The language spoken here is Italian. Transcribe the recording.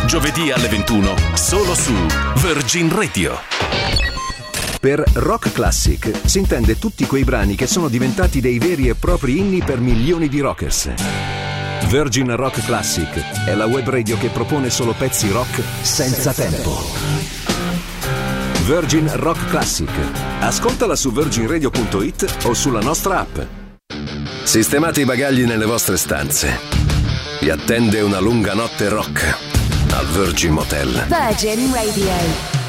Giovedì alle 21, solo su Virgin Radio. Per rock classic si intende tutti quei brani che sono diventati dei veri e propri inni per milioni di rockers. Virgin Rock Classic è la web radio che propone solo pezzi rock senza tempo. Virgin Rock Classic. Ascoltala su virginradio.it o sulla nostra app. Sistemate i bagagli nelle vostre stanze. Vi attende una lunga notte rock al Virgin Motel. Virgin Radio.